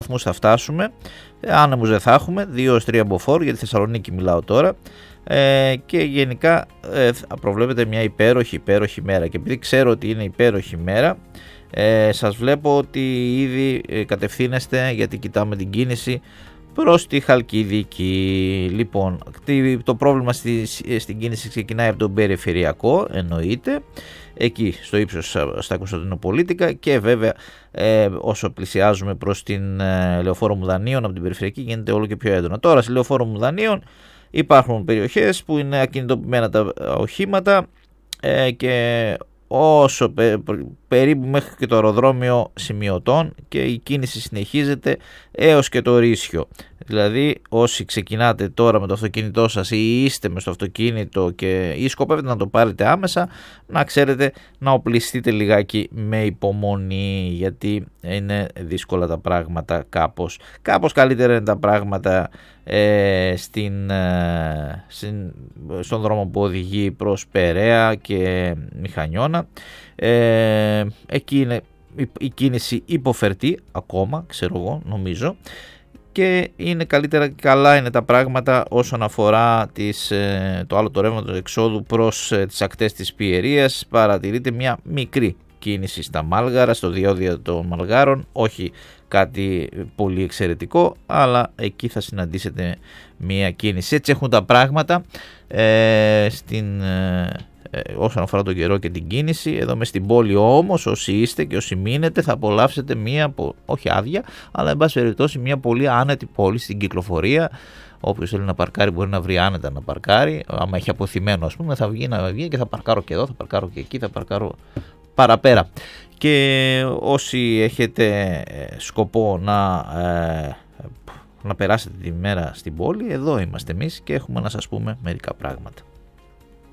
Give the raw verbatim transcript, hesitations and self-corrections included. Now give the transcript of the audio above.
βαθμούς θα φτάσουμε, άνεμους δεν θα έχουμε, δύο έως τρία μποφόρ, για τη Θεσσαλονίκη μιλάω τώρα, ε, και γενικά ε, προβλέπεται μια υπέροχη υπέροχη μέρα, και επειδή ξέρω ότι είναι υπέροχη μέρα, ε, σας βλέπω ότι ήδη ε, κατευθύνεστε, γιατί κοιτάμε την κίνηση προς τη Χαλκιδική. Λοιπόν, το πρόβλημα στη, στην κίνηση ξεκινάει από τον περιφερειακό, εννοείται, εκεί στο ύψος στα Κωνσταντινοπολίτικα, και βέβαια ε, όσο πλησιάζουμε προς την ε, Λεωφόρο Μουδανίων από την περιφερειακή γίνεται όλο και πιο έντονα. Τώρα στη Λεωφόρο Μουδανίων υπάρχουν περιοχές που είναι ακινητοποιημένα τα οχήματα ε, και όσο πε, περίπου μέχρι και το αεροδρόμιο Σημειωτών, και η κίνηση συνεχίζεται έως και το Ρήσιο. Δηλαδή όσοι ξεκινάτε τώρα με το αυτοκίνητό σας ή είστε με στο αυτοκίνητο και ή σκοπεύετε να το πάρετε άμεσα, να ξέρετε να οπλιστείτε λιγάκι με υπομονή, γιατί είναι δύσκολα τα πράγματα κάπως. Κάπως καλύτερα είναι τα πράγματα ε, στην, ε, στην, στον δρόμο που οδηγεί προς Περαία και Μηχανιώνα. Ε, εκεί είναι η, η κίνηση υποφερτή ακόμα, ξέρω εγώ, νομίζω, και είναι καλύτερα, καλά είναι τα πράγματα όσον αφορά τις, το άλλο το ρεύμα του εξόδου προς τις ακτές της Πιερίας. Παρατηρείται μια μικρή κίνηση στα Μάλγαρα, στο διόδιο των Μαλγάρων, όχι κάτι πολύ εξαιρετικό, αλλά εκεί θα συναντήσετε μια κίνηση. Έτσι έχουν τα πράγματα ε, στην... Ε, όσον αφορά τον καιρό και την κίνηση. Εδώ μες στην πόλη όμως, όσοι είστε και όσοι μείνετε, θα απολαύσετε μια, όχι άδεια, αλλά εν πάση περιπτώσει μια πολύ άνετη πόλη στην κυκλοφορία. Όποιος θέλει να παρκάρει μπορεί να βρει άνετα να παρκάρει. Άμα έχει αποθυμένο, ας πούμε, θα βγει να βγει και θα παρκάρω και εδώ, θα παρκάρω και εκεί, θα παρκάρω παραπέρα. Και όσοι έχετε σκοπό να, ε, να περάσετε τη μέρα στην πόλη, εδώ είμαστε εμείς και έχουμε να σας πούμε μερικά πράγματα.